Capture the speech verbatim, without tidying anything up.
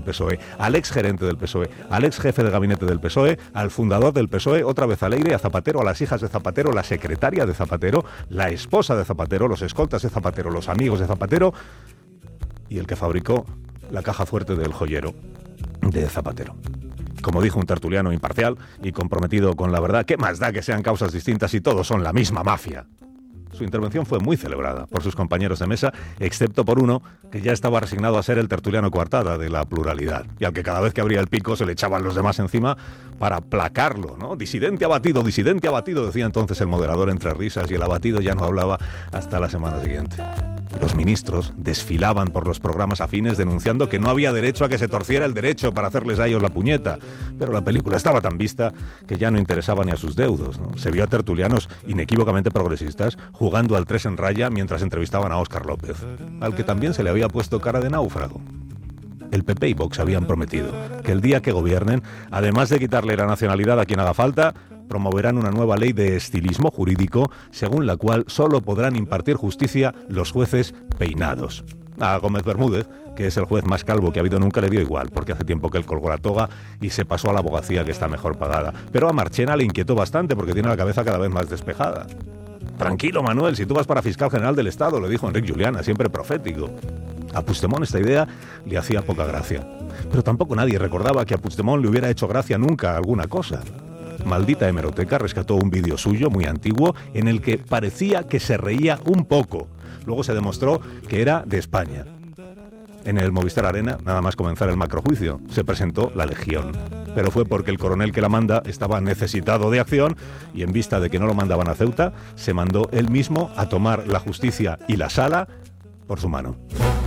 P S O E, al ex gerente del P S O E, al ex jefe de gabinete del P S O E, al fundador del P S O E, otra vez a Leire, a Zapatero, a las hijas de Zapatero, la secretaria de Zapatero, la esposa de Zapatero, los escoltas de Zapatero, los amigos de Zapatero y el que fabricó la caja fuerte del joyero de Zapatero. Como dijo un tertuliano imparcial y comprometido con la verdad, ¿qué más da que sean causas distintas si todos son la misma mafia? Su intervención fue muy celebrada por sus compañeros de mesa, excepto por uno que ya estaba resignado a ser el tertuliano coartada de la pluralidad, y al que cada vez que abría el pico se le echaban los demás encima para placarlo, ¿no? Disidente abatido, disidente abatido, decía entonces el moderador entre risas, y el abatido ya no hablaba hasta la semana siguiente. Los ministros desfilaban por los programas afines denunciando que no había derecho a que se torciera el derecho para hacerles a ellos la puñeta. Pero la película estaba tan vista que ya no interesaba ni a sus deudos, ¿no? Se vio a tertulianos inequívocamente progresistas jugando al tres en raya mientras entrevistaban a Óscar López, al que también se le había puesto cara de náufrago. El P P y Vox habían prometido que el día que gobiernen, además de quitarle la nacionalidad a quien haga falta, promoverán una nueva ley de estilismo jurídico según la cual solo podrán impartir justicia los jueces peinados. A Gómez Bermúdez, que es el juez más calvo que ha habido nunca, le dio igual, porque hace tiempo que él colgó la toga y se pasó a la abogacía, que está mejor pagada. Pero a Marchena le inquietó bastante porque tiene la cabeza cada vez más despejada. Tranquilo, Manuel, si tú vas para fiscal general del Estado, le dijo Enric Juliana, siempre profético. A Puigdemont esta idea le hacía poca gracia. Pero tampoco nadie recordaba que a Puigdemont le hubiera hecho gracia nunca alguna cosa. Maldita hemeroteca rescató un vídeo suyo muy antiguo en el que parecía que se reía un poco. Luego se demostró que era de España. En el Movistar Arena, nada más comenzar el macrojuicio, se presentó la Legión. Pero fue porque el coronel que la manda estaba necesitado de acción y en vista de que no lo mandaban a Ceuta, se mandó él mismo a tomar la justicia y la sala por su mano.